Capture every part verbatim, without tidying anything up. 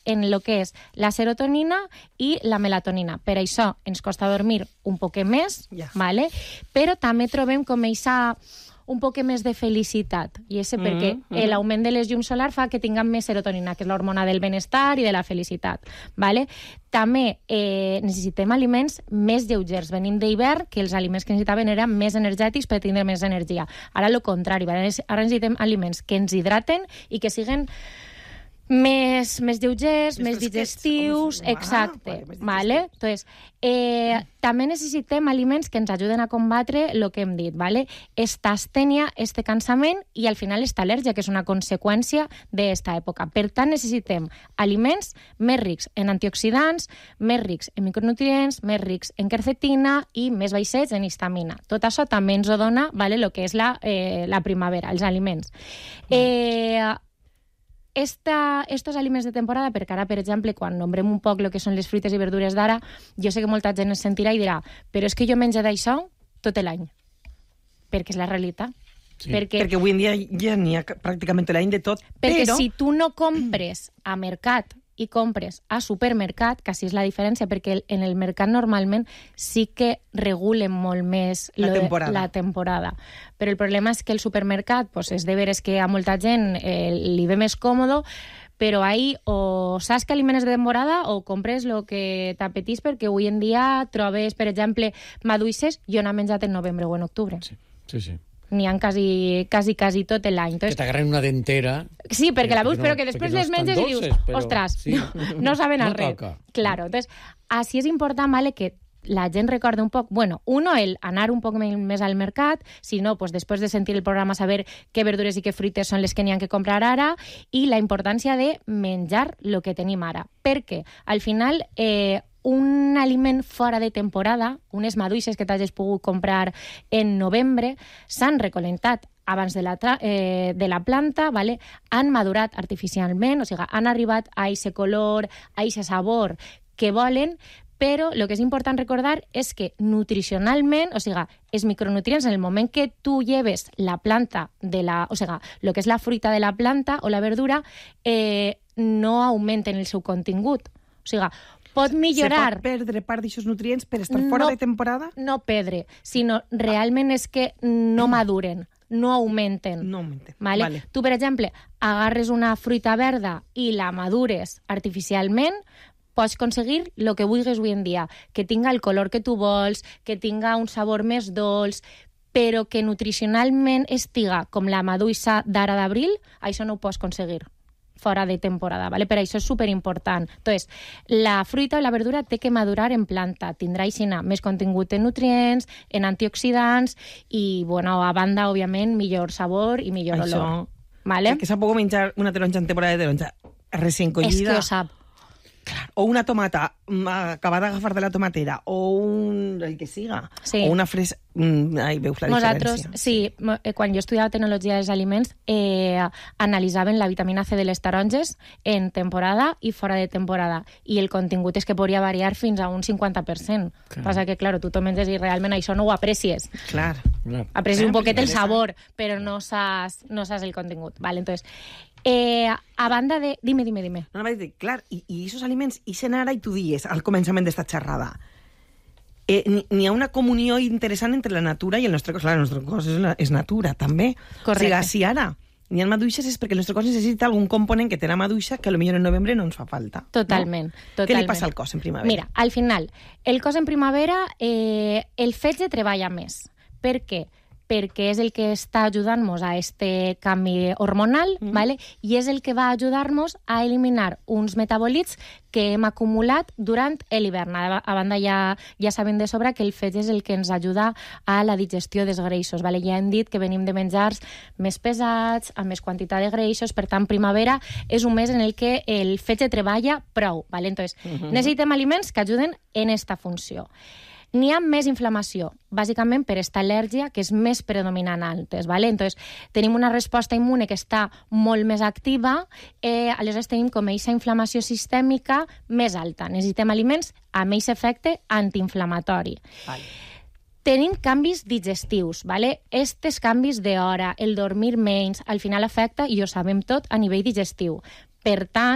en el que és la serotonina i la melatonina. Per això ens costa dormir un poc més, yeah. vale? Però també trobem com eixa un poc més de felicitat. I és perquè mm -hmm. l'augment de les llums solar fa que tinguem més serotonina, que és l'hormona del benestar i de la felicitat. Vale? També eh, necessitem aliments més lleugers. Venim d'hivern, que els aliments que necessitaven eren més energètics per tindre més energia. Ara el contrari, ara necessitem aliments que ens hidraten i que siguen més, més lleugers, més, més digestius, ah, exacte. Ah, vale? Entonces, eh, mm. també necessitem aliments que ens ajuden a combatre el que hem dit, vale? Esta astènia, este cansament i al final esta al·lèrgia, que és una conseqüència d'esta època. Per tant, necessitem aliments més rics en antioxidants, més rics en micronutrients, més rics en quercetina i més baixets en histamina. Tot això també ens ho dona, vale, el que és la, eh, la primavera, els aliments. Mm. Eh... Esta, estos aliments de temporada, perquè ara, per exemple, quan nombrem un poc el que són les fruites i verdures d'ara, jo sé que molta gent es sentirà i dirà però és que jo menjo d'això tot l'any. Perquè és la realitat. Sí. Perquè... perquè avui en dia ja n'hi ha pràcticament l'any de tot, perquè però... si tu no compres a mercat i compres a supermercat, que així és la diferència, perquè en el mercat normalment sí que regulen molt més la temporada. la temporada. Però el problema és que el supermercat, pues, és de veres que a molta gent eh, li ve més còmodo, però ahí o saps que aliments de temporada o compres el que t'apetís, perquè avui en dia trobes, per exemple, maduixes, jo n'he menjat en novembre o en octubre. Sí, sí, sí. N'hi ha quasi, quasi, quasi tot l'any. Entonces... Que t'agarren una dentera... Sí, perquè la veus, no, però que després les no menges dolces, i dius, però... ostres, sí. no saben a no res. toca. Claro, entonces, així és important, vale, que la gent recorda un poc, bueno, uno, el anar un poc més al mercat, si no, pues després de sentir el programa saber què verdures i què fruites són les que n'hi ha que comprar ara, i la importància de menjar el que tenim ara. Perquè, al final, eh, un aliment fora de temporada, unes maduixes que t'hagis pogut comprar en novembre, s'han recolentat abans de la, eh, de la planta, vale? Han madurat artificialment, o sigui, han arribat a aquest color, a aquest sabor que volen, però el que és important recordar és que nutricionalment, o sigui, els micronutrients, en el moment que tu lleves la planta, de la, o sigui, el que és la fruita de la planta o la verdura, eh, no augmenten el seu contingut. O sigui, pot millorar... Se pot perdre part d'aixòs nutrients per estar fora no, de temporada? No perdre, sinó realment és que no maduren, no augmenten. No augmenten, vale? vale. Tu, per exemple, agarres una fruita verda i la madures artificialment, pots aconseguir el que vulguis avui en dia, que tinga el color que tu vols, que tinga un sabor més dolç, però que nutricionalment estiga com la maduixa d'ara d'abril, això no ho pots aconseguir fora de temporada, ¿vale? Per això és superimportant. Entonces, la fruita o la verdura té que madurar en planta, tindrà aixina més contingut en nutrients, en antioxidants i, bueno, a banda, òbviament, millor sabor i millor això, olor. Vale? Que s'ha pogut menjar una taronja en temporada de taronja recient collida. És que ho sap. Clar. O una tomata acabada d'agafar de la tomatera, o un... el que siga, sí. o una fresa... Ai, veus la Nosaltres, diferència. sí, quan jo estudiava tecnologia dels aliments, eh, analitzaven la vitamina C de les taronges en temporada i fora de temporada, i el contingut és que podria variar fins a un cinquanta per cent. Clar. Passa que, clar, tu t'ho menges i realment això no ho aprecies. Clar. Aprecies un poquet el sabor, però no saps, no saps el contingut. Vale, entonces... Eh, a banda de... Dime, dime, dime. No, no, clar, i, i esos aliments, i sen ara i tu dies al començament d'esta xerrada, eh, n'hi ha una comunió interessant entre la natura i el nostre cos. Clar, el nostre cos és, la, és natura, també. Correcte. O sigui, si ara n'hi ha maduixes és perquè el nostre cos necessita algun component que té la maduixa que potser en novembre no ens fa falta. Totalment, no? totalment. Què li passa al cos en primavera? Mira, al final, el cos en primavera, eh, el fetge treballa més. Per què? Perquè és el que està ajudant-nos a este canvi hormonal, mm. ¿vale? I és el que va ajudar-nos a eliminar uns metabòlits que hem acumulat durant l'hivern. A, a banda, ja, ja sabem de sobre que el fetge és el que ens ajuda a la digestió dels greixos. ¿vale? Ja hem dit que venim de menjars més pesats, amb més quantitat de greixos, per tant, primavera és un mes en el que el fetge treballa prou. ¿vale? Entonces, mm-hmm. necessitem aliments que ajuden en esta funció. N'hi ha més inflamació, bàsicament per esta al·lèrgia que és més predominant antes, ¿vale? Entonces, tenim una resposta immune que està molt més activa, eh, aleshores tenim com aquesta inflamació sistèmica més alta. Necessitem aliments amb aquest efecte antiinflamatori. Vale. Tenim canvis digestius, ¿vale? Estes canvis d'hora, el dormir menys, al final afecta, i ho sabem tot, a nivell digestiu. Per tant,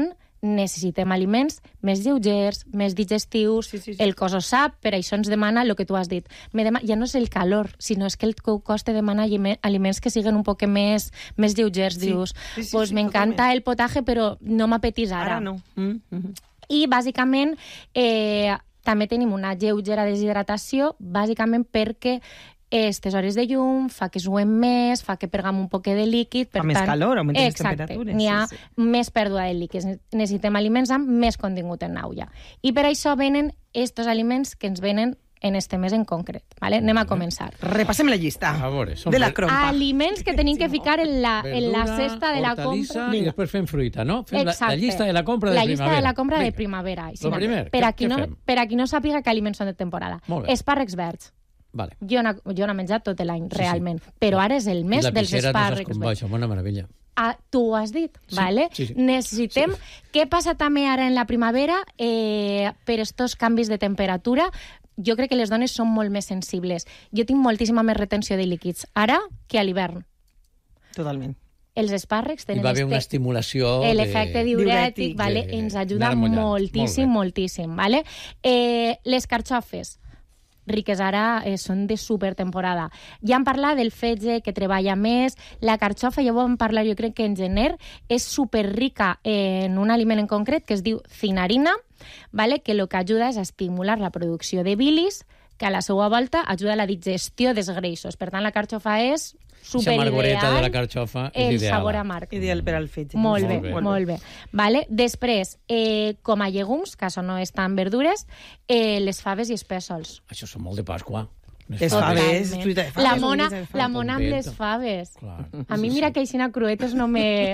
necessitem aliments més lleugers, més digestius, sí, sí, sí. El cos ho sap, per això ens demana el que tu has dit. Me demana, ja no és el calor, sinó és que el cos te demana aliments que siguin un poc més, més lleugers, sí. Dius. Sí, sí, pues sí, m'encanta el potaje, però no m'apetís ara. Ara no. Mm -hmm. I, bàsicament, eh, també tenim una lleugera deshidratació, bàsicament perquè aquestes hores de llum fa que suem més, fa que pergam un poc de líquid. Per fa tant, més calor, augmenten les temperatures. N'hi ha sí, sí. més pèrdua de líquids. Necessitem aliments amb més contingut en aigua. I per això venen aquests aliments que ens venen en este mes en concret. ¿Vale? Anem a començar. Repassem la llista a veure, de la crompa. Aliments que tenim que ficar en la, verdura, en la cesta de la compra. I després fem fruita, no? Fem la, la llista de la compra de la primavera. La llista de la compra de primavera. Sí, lo primer, per, què, a qui què no, fem? per a qui no sàpiga que aliments són de temporada. Espàrrecs verds. Vale. Jo no, jo no he menjat tot l'any, sí, realment. Sí. Però ara és el mes dels espàrrecs. I la una meravella. Ah, tu ho has dit, sí, ¿vale? Sí, sí. Necessitem... Sí. Què passa també ara en la primavera? Eh, per estos canvis de temperatura, jo crec que les dones són molt més sensibles. Jo tinc moltíssima més retenció de líquids ara que a l'hivern. Totalment. Els espàrrecs tenen... I va haver una estimulació... L'efecte de... diurètic, vale? De... ens ajuda moltíssim, Molt moltíssim. Vale? Eh, les carxofes, riques ara, eh, són de supertemporada. Ja hem parlat del fetge, que treballa més. La carxofa, ja ho vam parlar, jo crec que en gener, és superrica en un aliment en concret que es diu cinarina, vale? Que el que ajuda és a estimular la producció de bilis, que a la seva volta ajuda a la digestió dels greixos. Per tant, la carxofa és superideal. La margoreta de la carxofa és el ideal. El sabor amarg. Ideal per al fetge. Molt bé, molt bé. Molt bé. Vale? Després, eh, com a llegums, que això no és tan verdures, eh, les faves i els pèsols. Això són molt de Pasqua. Les faves, fruita de faves. La mona, la mona amb les faves. Clar. A mi, mira que aixina cruetes no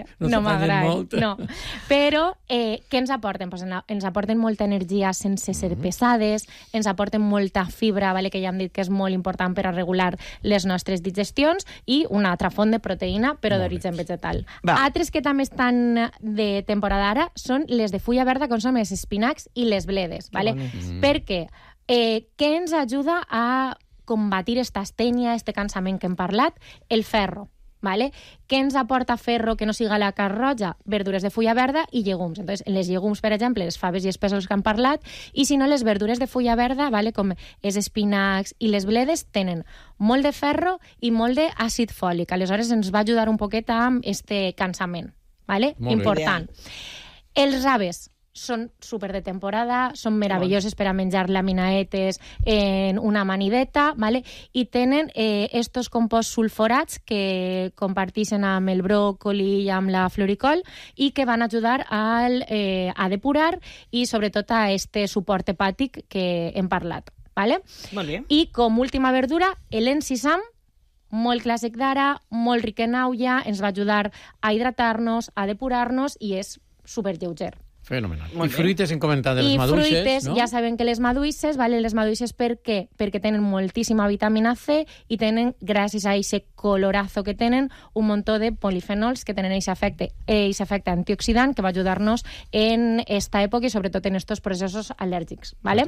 No m'agraden. No, no. Però, eh, què ens aporten? Pues ens aporten molta energia sense ser mm-hmm. pesades, ens aporten molta fibra, vale, que ja hem dit que és molt important per a regular les nostres digestions, i una altra font de proteïna, però d'origen vegetal. Va. Altres que també estan de temporada ara són les de fulla verda, com són els espinacs i les bledes. Vale? Mm. Perquè eh, què ens ajuda a combatir esta astènia, este cansament que hem parlat? El ferro. Vale? Què ens aporta ferro que no siga la carn roja? Verdures de fulla verda i llegums. Entonces, en les llegums, per exemple, les faves i els pèsols que han parlat, i si no, les verdures de fulla verda, vale? Com els espinacs i les bledes, tenen molt de ferro i molt d'àcid fòlic. Aleshores, ens va ajudar un poquet amb este cansament. Vale? Important. Els raves són super de temporada, són meravelloses per a menjar laminaetes en una amanideta, ¿vale? I tenen eh, estos composts sulforats que comparteixen amb el bròcoli i amb la floricol i que van ajudar al, eh, a depurar i sobretot a este suport hepàtic que hem parlat, ¿vale? Molt bé. I com última verdura, l'enciam, molt clàssic d'ara, molt ric en aulla, ens va ajudar a hidratar-nos, a depurar-nos i és super lleuger. Fenomenal. I fruites, hem comentat de les I maduixes, fruites, no? Ja sabem que les maduixes, vale? Les maduixes per què? Perquè tenen moltíssima vitamina C i tenen, gràcies a aquest colorazo que tenen, un muntó de polifenols que tenen aquest efecte, aquest efecte antioxidant que va ajudar-nos en esta època i sobretot en estos processos al·lèrgics, vale?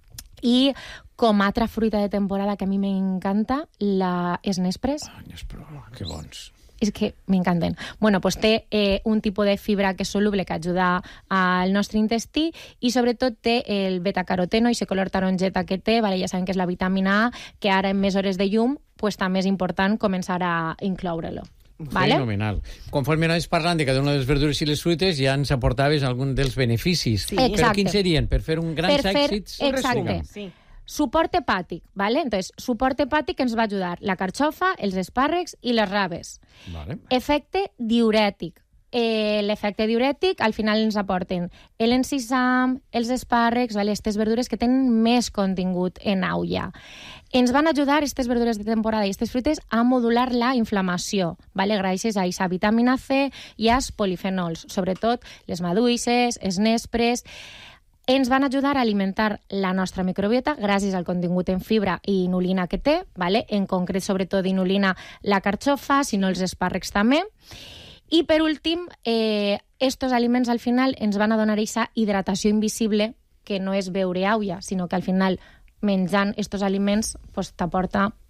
I com a altra fruita de temporada que a mi m'encanta, la és nespres. Ah, nespres, que bons. És que m'encanten. Bueno, pues té eh, un tipus de fibra que és soluble que ajuda al nostre intestí i sobretot té el betacaroteno i el color tarongeta que té, vale? Ja sabem que és la vitamina A, que ara en més hores de llum pues, també és important començar a incloure-lo. Vale? Fenomenal. Conforme anaves parlant de cada una de les verdures i les fruites, ja ens aportaves algun dels beneficis. Sí. Però quins serien? Per fer un grans per fer, èxits? Exacte. Sí. Suport hepàtic, ¿vale? Entonces, suport hepàtic ens va ajudar la carxofa, els espàrrecs i les raves. Vale. Efecte diurètic. Eh, L'efecte diurètic al final ens aporten l'enciam, els espàrrecs, vale? Aquestes verdures que tenen més contingut en aulla. Ens van ajudar aquestes verdures de temporada i aquestes fruites a modular la inflamació, vale? Gràcies a aquesta vitamina C i als polifenols, sobretot les maduixes, els nespres. Ens van ajudar a alimentar la nostra microbiota gràcies al contingut en fibra i inulina que té, vale? En concret, sobretot, inulina la carxofa, si no els espàrrecs també. I, per últim, eh, estos aliments al final ens van a donar aquesta hidratació invisible, que no és beure aulla, sinó que al final, menjant estos aliments, pues, t'aporta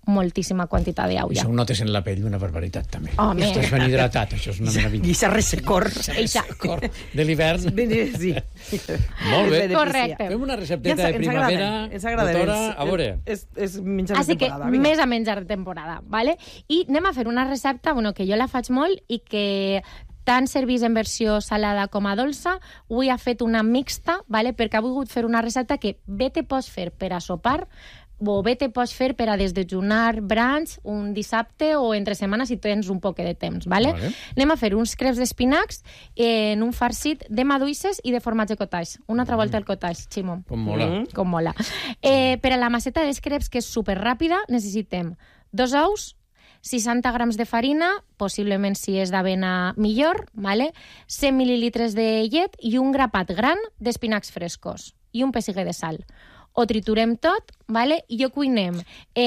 moltíssima quantitat I d'aigua. això ho notes en la pell, una barbaritat, també. Home. Estàs ben hidratat, això és una meravella. I s'ha ressecor. Eixa. De l'hivern. Sí. Molt bé. Correcte. Fem una Ja recepteta ens, de ens primavera. agraden, ens agraden. Doctora, És- a veure. És, és menjar de Així que temporada. vinga. més a menjar de temporada, ¿vale? I anem a fer una recepta bueno, que jo la faig molt i que tant servís en versió salada com a dolça. Avui ha fet una mixta, ¿vale? Perquè ha volgut fer una recepta que bé te pots fer per a sopar o bé te pots fer per a desdejunar brunch un dissabte o entre setmana si tens un poc de temps, ¿vale? Vale. Anem a fer uns creps d'espinacs en un farcit de maduixes i de formatge cottage. Una altra volta al cottage, Ximo. Com mola. Mm. Com mola. Eh, per a la masseta dels creps, que és superràpida, necessitem dos ous, seixanta grams de farina, possiblement si és d'avena millor, ¿vale? cent mil·lilitres de llet i un grapat gran d'espinacs frescos i un pessigue de sal. Ho triturem tot, ¿vale? I ho cuinem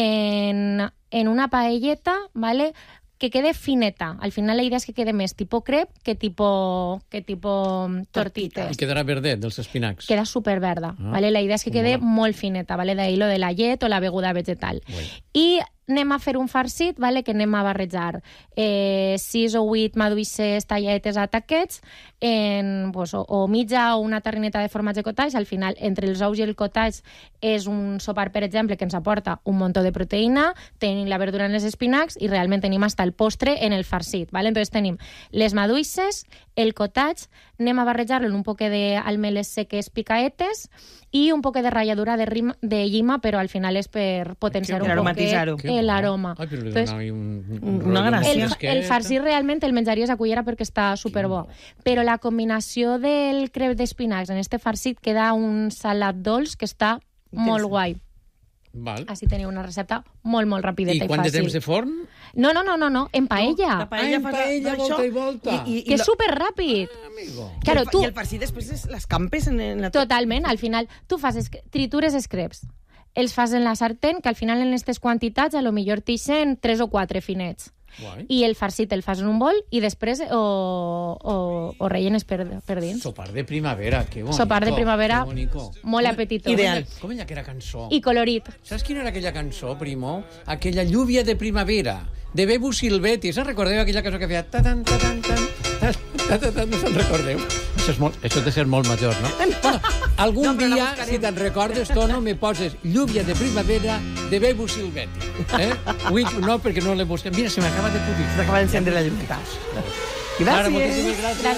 en, en una paelleta, ¿vale? Que quede fineta. Al final la idea és que quede més tipo crep que tipo, que tipo tortites. I quedarà verdet, dels espinacs. Queda superverda, Ah, ¿vale? La idea és que com quede mola. molt fineta, ¿vale? D'ahí lo de la llet o la beguda vegetal. Guai. I anem a fer un farcit, ¿vale? Que anem a barrejar eh, sis o vuit maduixes talladetes a taquets en, pues, o, o mitja o una terrineta de formatge cottage. Al final, entre els ous i el cottage és un sopar, per exemple, que ens aporta un muntó de proteïna, tenim la verdura en els espinacs i realment tenim hasta el postre en el farcit, ¿vale? Entonces tenim les maduixes, el cottage, anem a barrejar-lo en un poc d'almeles seques picaetes i un poc de ratlladura de, rima, de llima, però al final és per potenciar Per un aromatitzar-ho. poc l'aroma. Ai, però li Entonces, dona ahí un, una rotllo gràcia. el, fresquet. el farcit realment el menjaries a cullera perquè està superbo. Però la combinació del crep d'espinacs en este farcit queda un salat dolç que està molt guai. Val. Així teniu una recepta molt, molt rapideta I i, quant de fàcil. temps de forn? No, no, no, no, no, en paella. La paella, Ah, en fa- paella, fa volta això i volta. I, i, Que i és lo- superràpid. Ah, amigo. Claro, I el, fa- tu... I el farcit després és les campes en, en la... Totalment, al final tu fas es... tritures els creps, els fas en la sartén, que al final en aquestes quantitats a lo millor t'ixen tres o quatre finets. Guai. I el farcit el fas en un bol i després o, o, o rellenes per, per dins. Sopar de primavera, que bonico. Sopar de primavera, que bonico. molt Com- apetitós. Ideal. Com ella que era cançó? I colorit. Saps quina era aquella cançó, primo? Aquella lluvia de primavera, de Bebu Silvetti. Se'n recordeu aquella cançó que feia... Ta-tan, ta-tan, tan, ta-tan, no se'n recordeu? Això, és molt, això de ser molt major, no? Bueno, algun No, però la dia, buscarem. si te'n recordes, Tono, me poses lluvia de primavera de Bebu Silvetti. Eh? Ui, no, perquè no l'he buscat. Mira, se m'acaba de acudir. S'acaba d'encendre la llumeta. Ara, moltíssimes gràcies. Gràcies.